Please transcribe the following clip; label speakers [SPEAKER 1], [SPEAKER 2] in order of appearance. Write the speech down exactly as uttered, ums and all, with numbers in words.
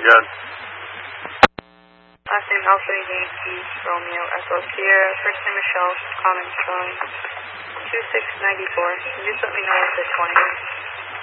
[SPEAKER 1] Good.
[SPEAKER 2] Last name Alpha Yankee Romeo Echo Sierra. First name Michelle. Common spelling two six nine four. Can you just let me know if it's twenty?